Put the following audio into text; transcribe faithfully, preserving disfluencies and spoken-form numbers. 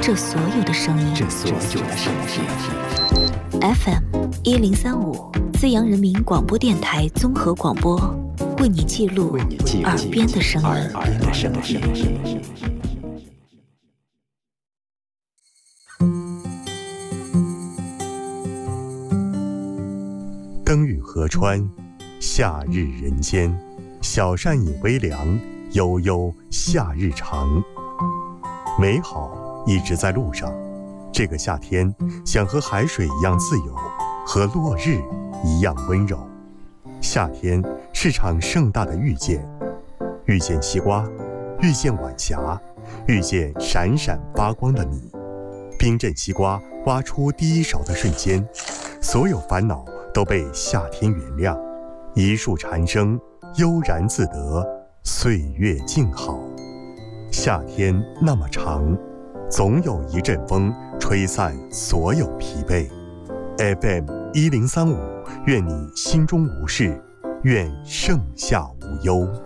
这所有的声音， 这所有的声音。 F M 一零三五，资阳人民广播电台综合广播，为你记录耳边的声音。 耳边的声音。 灯雨河川，夏日人间，小扇饮微凉，悠悠夏日长。美好一直在路上，这个夏天想和海水一样自由，和落日一样温柔。夏天是场盛大的遇见，遇见西瓜，遇见晚霞，遇见闪闪发光的你。冰镇西瓜挖出第一勺的瞬间，所有烦恼都被夏天原谅，一树蝉声悠然自得，岁月静好。夏天那么长，总有一阵风吹散所有疲惫。 F M 一零三五，愿你心中无事，愿盛夏无忧。